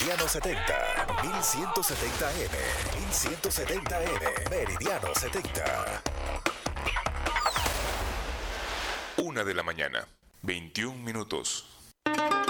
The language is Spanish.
Meridiano 70, 1170M, 1170M, Meridiano 70. 1 de la mañana, 21 minutos.